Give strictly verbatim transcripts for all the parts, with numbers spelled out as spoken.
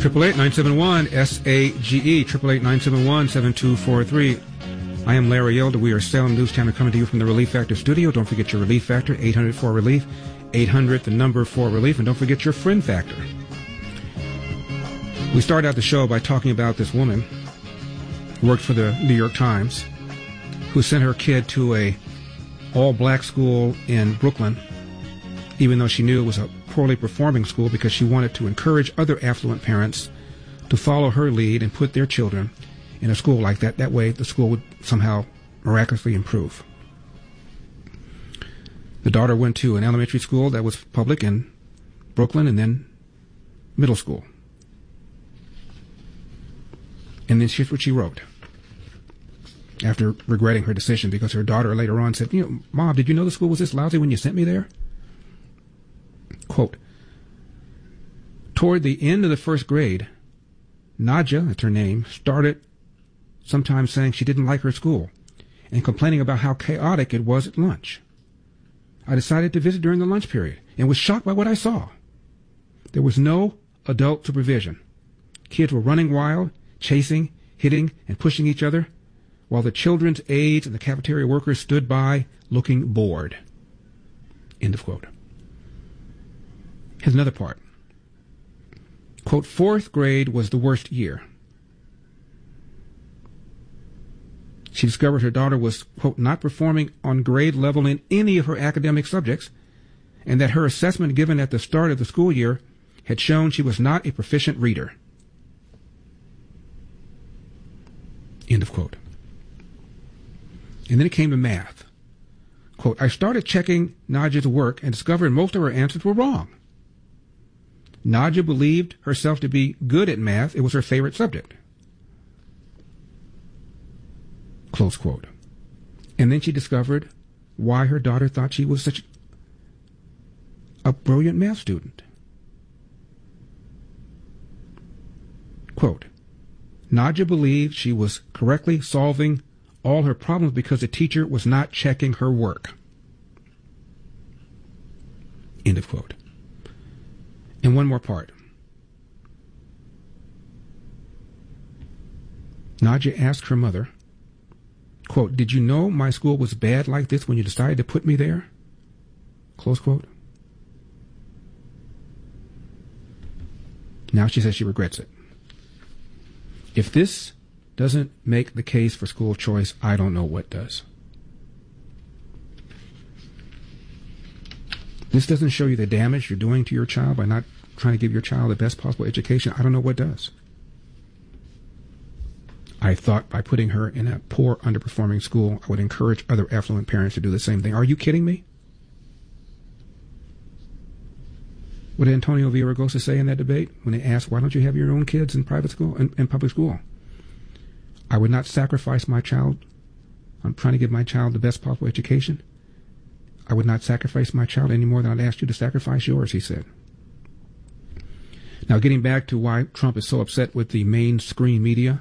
eight eight eight, nine seven one, S A G E, eight eight eight, nine seven one, seven two four three. I am Larry Elder. We are Salem News Channel coming to you from the Relief Factor studio. Don't forget your Relief Factor, eight hundred four relief, eight hundred, the number for relief, and don't forget your friend factor. We started out the show by talking about this woman who worked for the New York Times, who sent her kid to a all-black school in Brooklyn, even though she knew it was a poorly performing school, because she wanted to encourage other affluent parents to follow her lead and put their children in a school like that. That way the school would somehow miraculously improve. The daughter went to an elementary school that was public in Brooklyn, and then middle school. And then here's what she wrote after regretting her decision, because her daughter later on said, you know, Mom, did you know the school was this lousy when you sent me there? Quote, toward the end of the first grade, Nadja, that's her name, started sometimes saying she didn't like her school and complaining about how chaotic it was at lunch. I decided to visit during the lunch period and was shocked by what I saw. There was no adult supervision. Kids were running wild, chasing, hitting, and pushing each other, while the children's aides and the cafeteria workers stood by looking bored. End of quote. Here's another part. Quote, fourth grade was the worst year. She discovered her daughter was, quote, not performing on grade level in any of her academic subjects, and that her assessment given at the start of the school year had shown she was not a proficient reader. End of quote. And then it came to math. Quote, I started checking Nadja's work and discovered most of her answers were wrong. Nadja believed herself to be good at math. It was her favorite subject. Close quote. And then she discovered why her daughter thought she was such a brilliant math student. Quote, Nadja believed she was correctly solving all her problems because the teacher was not checking her work. End of quote. And one more part. Nadja asked her mother, quote, did you know my school was bad like this when you decided to put me there? Close quote. Now she says she regrets it. If this doesn't make the case for school choice, I don't know what does. This doesn't show you the damage you're doing to your child by not trying to give your child the best possible education. I don't know what does. I thought by putting her in a poor, underperforming school, I would encourage other affluent parents to do the same thing. Are you kidding me? What did Antonio Villaraigosa say in that debate when they asked, why don't you have your own kids in private school, in, in public school? I would not sacrifice my child. I'm trying to give my child the best possible education. I would not sacrifice my child any more than I'd ask you to sacrifice yours, he said. Now, getting back to why Trump is so upset with the mainstream media,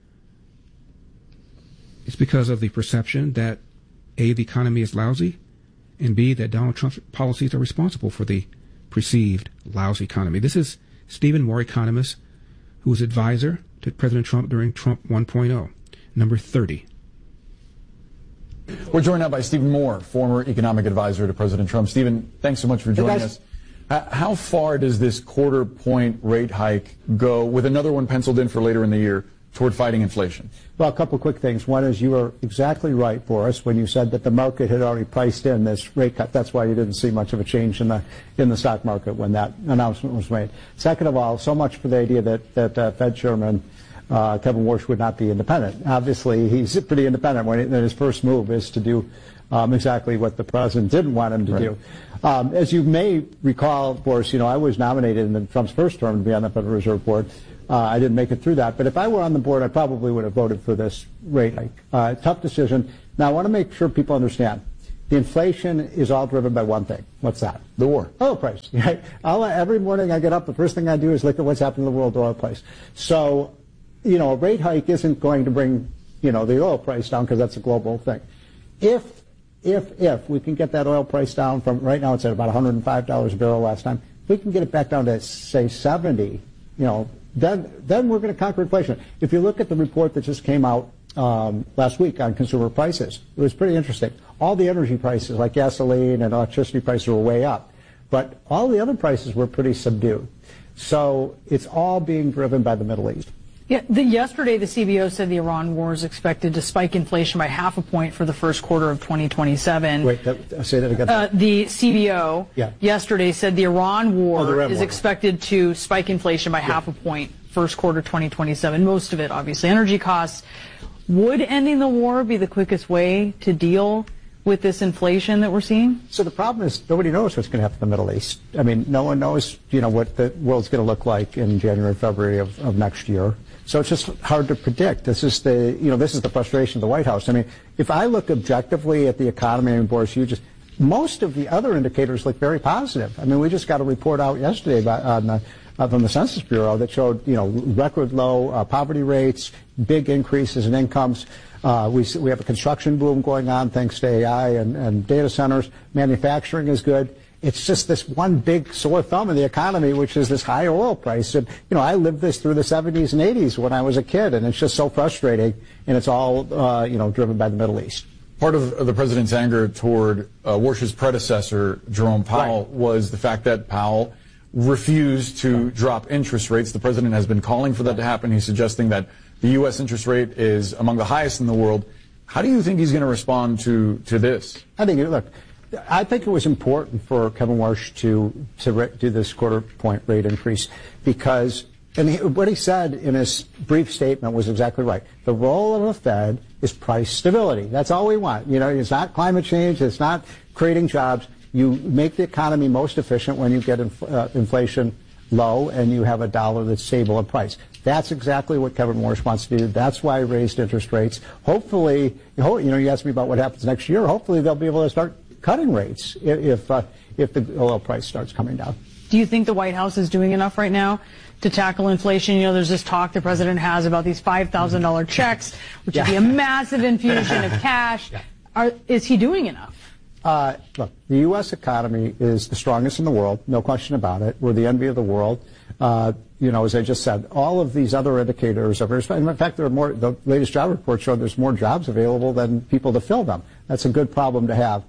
it's because of the perception that A, the economy is lousy, and B, that Donald Trump's policies are responsible for the perceived lousy economy. This is Stephen Moore, economist, who was advisor to President Trump during Trump one point oh, number thirty. We're joined now by Stephen Moore, former economic advisor to President Trump. Stephen, thanks so much for joining hey us. How far does this quarter point rate hike go, with another one penciled in for later in the year, toward fighting inflation? Well, a couple of quick things. One is you were exactly right, Boris, when you said that the market had already priced in this rate cut. That's why you didn't see much of a change in the in the stock market when that announcement was made. Second of all, so much for the idea that, that uh, Fed Chairman uh, Kevin Warsh would not be independent. Obviously, he's pretty independent when it, his first move is to do um, exactly what the president didn't want him to right. do. Um, as you may recall, Boris, you know, I was nominated in the, Trump's first term to be on the Federal Reserve Board. Uh, I didn't make it through that, but if I were on the board, I probably would have voted for this rate hike. Uh, tough decision. Now, I want to make sure people understand. The inflation is all driven by one thing. What's that? The war. Oil price. Right? I'll, every morning I get up, the first thing I do is look at what's happening to the world oil price. So, you know, a rate hike isn't going to bring, you know, the oil price down because that's a global thing. If, if, if we can get that oil price down from, right now it's at about one hundred five dollars a barrel last time, if we can get it back down to, say, seventy, you know, then then we're going to conquer inflation. If you look at the report that just came out um, last week on consumer prices, it was pretty interesting. All the energy prices, like gasoline and electricity prices, were way up, but all the other prices were pretty subdued. So it's all being driven by the Middle East. Yeah, the, yesterday the C B O said the Iran war is expected to spike inflation by half a point for the first quarter of twenty twenty-seven. Wait, that, say that again. Uh, the C B O yeah. yesterday said the Iran war oh, the Iran is war. expected to spike inflation by yeah. half a point first quarter twenty twenty-seven. Most of it, obviously, energy costs. Would ending the war be the quickest way to deal with this inflation that we're seeing? So the problem is nobody knows what's going to happen in the Middle East. I mean, no one knows, you know, what the world's going to look like in January, February of, of next year. So it's just hard to predict. This is the, you know, this is the frustration of the White House. I mean, if I look objectively at the economy, and Boris, you just, most of the other indicators look very positive. I mean, we just got a report out yesterday about, on the, uh, from the Census Bureau that showed, you know, record low uh, poverty rates, big increases in incomes. Uh, we we have a construction boom going on thanks to A I and, and data centers. Manufacturing is good. It's just this one big sore thumb in the economy, which is this high oil price. And, you know, I lived this through the seventies and eighties when I was a kid, and it's just so frustrating, and it's all, uh, you know, driven by the Middle East. Part of the president's anger toward uh, Warsh's predecessor, Jerome Powell, right. was the fact that Powell refused to right. drop interest rates. The president has been calling for that to happen. He's suggesting that the U S interest rate is among the highest in the world. How do you think he's going to respond to, to this? I think, look, I think it was important for Kevin Warsh to to re- do this quarter point rate increase because, and he, what he said in his brief statement was exactly right. The role of the Fed is price stability. That's all we want. You know, it's not climate change. It's not creating jobs. You make the economy most efficient when you get inf- uh, inflation low and you have a dollar that's stable in price. That's exactly what Kevin Warsh wants to do. That's why he raised interest rates. Hopefully, you know, you asked me about what happens next year. Hopefully, they'll be able to start cutting rates if if, uh, if the oil price starts coming down. Do you think the White House is doing enough right now to tackle inflation? You know, there's this talk the president has about these five thousand dollars checks, which yeah. would be a massive infusion of cash. Yeah. Are, is he doing enough? Uh, look, the U S economy is the strongest in the world, no question about it. We're the envy of the world. Uh, you know, as I just said, all of these other indicators are very strong. In fact, there are more. The latest job report showed there's more jobs available than people to fill them. That's a good problem to have.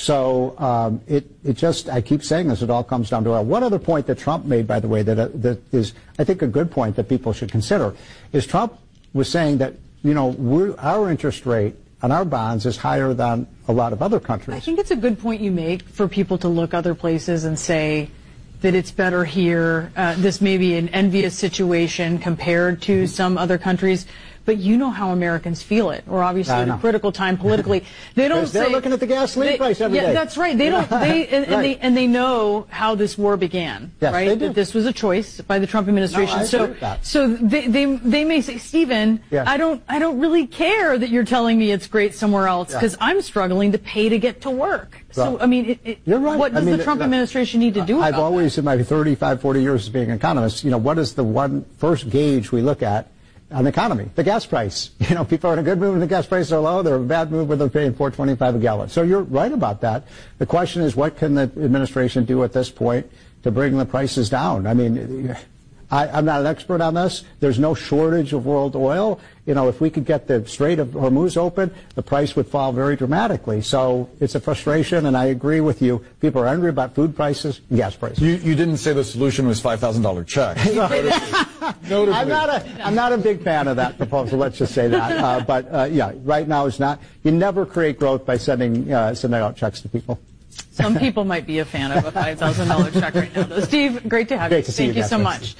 So um, it it just, I keep saying this, it all comes down to oil. One other point that Trump made, by the way, that uh, that is, I think, a good point that people should consider, is Trump was saying that, you know, we're, our interest rate on our bonds is higher than a lot of other countries. I think it's a good point you make for people to look other places and say that it's better here. Uh, this may be an envious situation compared to mm-hmm. some other countries. But you know how Americans feel it. We're obviously at a critical time politically. They don't they're say, looking at the gasoline they, price every yeah, day. That's right. They don't. They and, and right. they and they know how this war began. Yes, right. They do. That this was a choice by the Trump administration. No, I so agree with that. so they they they may say, Stephen, yeah. I don't I don't really care that you're telling me it's great somewhere else because yeah. I'm struggling to pay to get to work. So right. I mean, it, it, you're right. What does I mean, the Trump uh, administration need to do? I've about always, that? in my thirty-five, forty years as being an economist, you know, what is the one first gauge we look at on the economy? The gas price. You know, people are in a good mood when the gas prices are low. They're in a bad mood when they're paying four twenty-five a gallon. So you're right about that. The question is, what can the administration do at this point to bring the prices down? I mean, I, I'm not an expert on this. There's no shortage of world oil. You know, if we could get the Strait of Hormuz open, the price would fall very dramatically. So it's a frustration, and I agree with you. People are angry about food prices and gas prices. You, you didn't say the solution was five thousand dollars checks. Notably. I'm not a I'm not a big fan of that proposal. Let's just say that. Uh, but uh, yeah, right now is not. You never create growth by sending uh, sending out checks to people. Some people might be a fan of a five thousand dollars check right now, though. Steve, great to have great you. To see Thank you, you so much.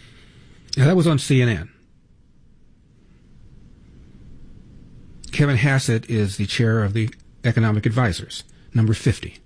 Yeah, that was on C N N. Kevin Hassett is the chair of the Economic Advisors, number fifty.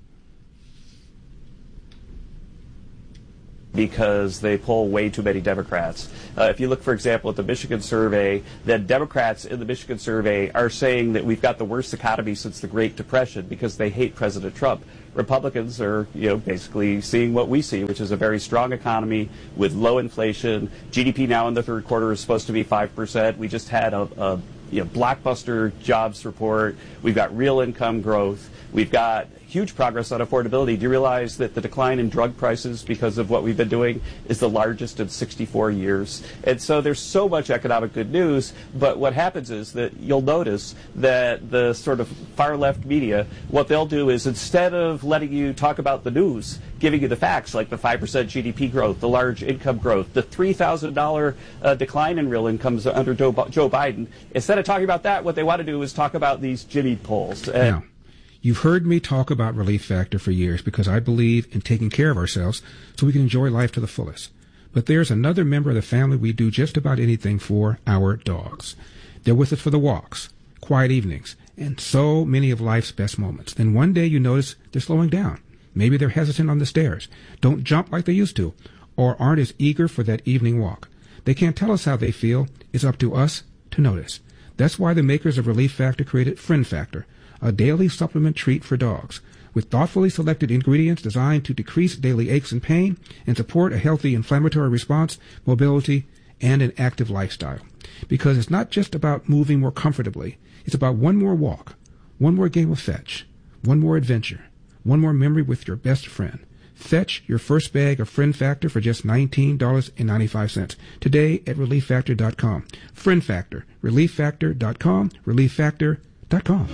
Because they poll way too many Democrats. Uh, if you look, for example, at the Michigan survey, then Democrats in the Michigan survey are saying that we've got the worst economy since the Great Depression because they hate President Trump. Republicans are, you know, basically seeing what we see, which is a very strong economy with low inflation. G D P now in the third quarter is supposed to be five percent. We just had a, a you know, blockbuster jobs report. We've got real income growth. We've got huge progress on affordability. Do you realize that the decline in drug prices because of what we've been doing is the largest in sixty-four years? And so there's so much economic good news, but what happens is that you'll notice that the sort of far left media, what they'll do is instead of letting you talk about the news, giving you the facts like the five percent G D P growth, the large income growth, the three thousand dollars uh, decline in real incomes under Joe, Joe Biden, instead of talking about that, what they want to do is talk about these Jimmy polls. And now, you've heard me talk about Relief Factor for years because I believe in taking care of ourselves so we can enjoy life to the fullest. But there's another member of the family we do just about anything for, our dogs. They're with us for the walks, quiet evenings, and so many of life's best moments. Then one day you notice they're slowing down. Maybe they're hesitant on the stairs, don't jump like they used to, or aren't as eager for that evening walk. They can't tell us how they feel. It's up to us to notice. That's why the makers of Relief Factor created Friend Factor, a daily supplement treat for dogs, with thoughtfully selected ingredients designed to decrease daily aches and pain and support a healthy inflammatory response, mobility, and an active lifestyle. Because it's not just about moving more comfortably. It's about one more walk, one more game of fetch, one more adventure, one more memory with your best friend. Fetch your first bag of Friend Factor for just nineteen dollars and ninety-five cents today at relief factor dot com. Friend Factor, relief factor dot com, relief factor dot com.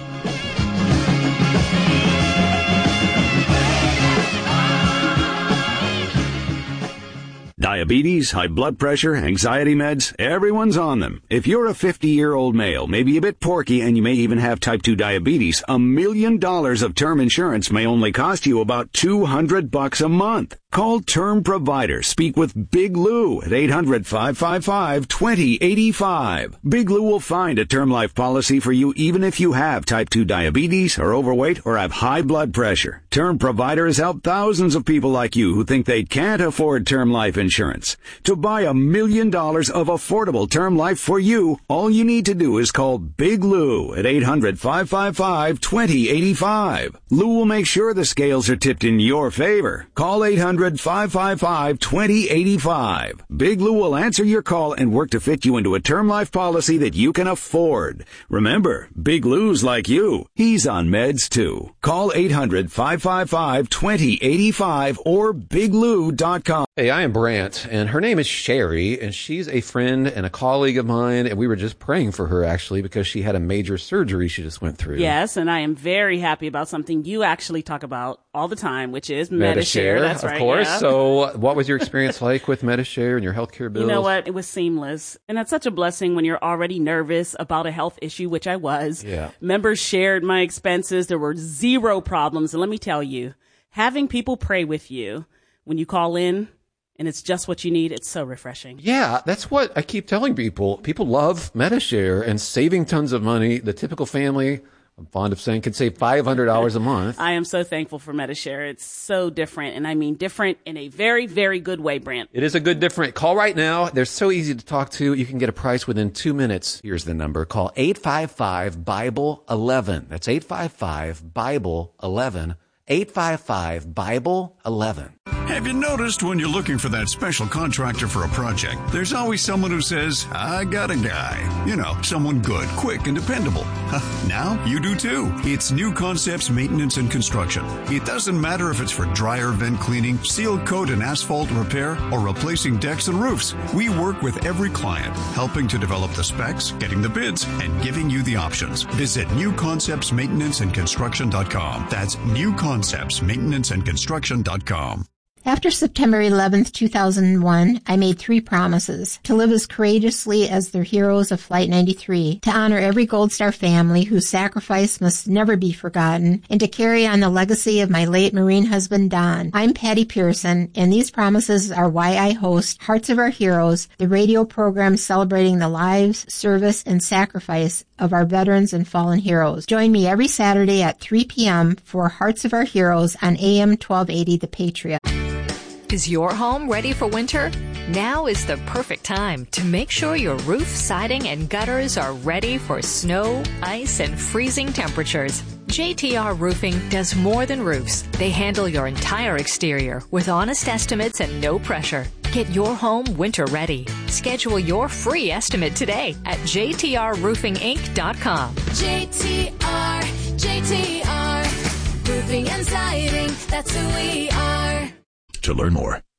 Diabetes, high blood pressure, anxiety meds, everyone's on them. If you're a fifty-year-old male, maybe a bit porky, and you may even have type two diabetes, a million dollars of term insurance may only cost you about two hundred bucks a month. Call Term Provider. Speak with Big Lou at eight hundred, five five five, two zero eight five. Big Lou will find a term life policy for you even if you have type two diabetes, are overweight, or have high blood pressure. Term Provider has helped thousands of people like you who think they can't afford term life insurance. To buy a million dollars of affordable term life for you, all you need to do is call Big Lou at eight hundred, five five five, two zero eight five. Lou will make sure the scales are tipped in your favor. Call eight hundred, five five five, two zero eight five. Big Lou will answer your call and work to fit you into a term life policy that you can afford. Remember, Big Lou's like you. He's on meds too. Call eight hundred, five five five, two zero eight five or big lou dot com. Hey, I am Brant, and her name is Sherry, and she's a friend and a colleague of mine, and we were just praying for her, actually, because she had a major surgery she just went through. Yes, and I am very happy about something you actually talk about all the time, which is Medi-Share. Medi-Share. That's of right, course. yeah. So what was your experience like with Medi-Share and your healthcare bills? You know what? It was seamless. And that's such a blessing when you're already nervous about a health issue, which I was. Yeah. Members shared my expenses. There were zero problems. And let me tell you, having people pray with you when you call in, and it's just what you need, it's so refreshing. Yeah, that's what I keep telling people. People love Medi-Share and saving tons of money. The typical family, I'm fond of saying, can save five hundred dollars a month. I am so thankful for Medi-Share. It's so different, and I mean different in a very, very good way, Brant. It is a good different. Call right now. They're so easy to talk to. You can get a price within two minutes. Here's the number. Call eight five five, Bible eleven. That's eight five five, Bible eleven. eight five five, Bible eleven. Have you noticed when you're looking for that special contractor for a project, there's always someone who says, I got a guy. You know, someone good, quick, and dependable. Now you do too. It's New Concepts Maintenance and Construction. It doesn't matter if it's for dryer vent cleaning, seal coat and asphalt repair, or replacing decks and roofs. We work with every client, helping to develop the specs, getting the bids, and giving you the options. Visit new concepts maintenance and construction dot com. That's new concepts maintenance and construction dot com. After September eleventh, two thousand one, I made three promises: to live as courageously as the heroes of Flight ninety-three, to honor every Gold Star family whose sacrifice must never be forgotten, and to carry on the legacy of my late Marine husband, Don. I'm Patty Pearson, and these promises are why I host Hearts of Our Heroes, the radio program celebrating the lives, service, and sacrifice of our veterans and fallen heroes. Join me every Saturday at three p.m. for Hearts of Our Heroes on A M twelve eighty The Patriot. Is your home ready for winter? Now is the perfect time to make sure your roof, siding, and gutters are ready for snow, ice, and freezing temperatures. J T R Roofing does more than roofs. They handle your entire exterior with honest estimates and no pressure. Get your home winter ready. Schedule your free estimate today at j t r roofing inc dot com. J T R, J T R Roofing. Roofing and siding, that's who we are. To learn more,